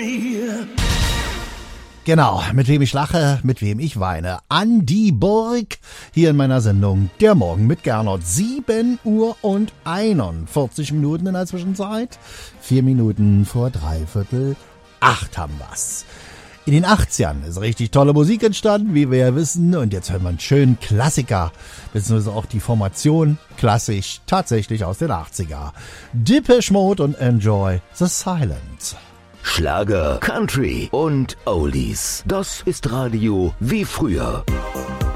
Genau, mit wem ich lache, mit wem ich weine. Andi Burg, hier in meiner Sendung Der Morgen mit Gernot. 7 Uhr und 41 Minuten in der Zwischenzeit. 4 Minuten vor 7:45 haben wir's. In den 80ern ist richtig tolle Musik entstanden, wie wir ja wissen. Und jetzt hören wir einen schönen Klassiker, beziehungsweise auch die Formation klassisch, tatsächlich aus den 80er. Depeche Mode und Enjoy the Silence. Schlager, Country und Oldies. Das ist Radio wie früher.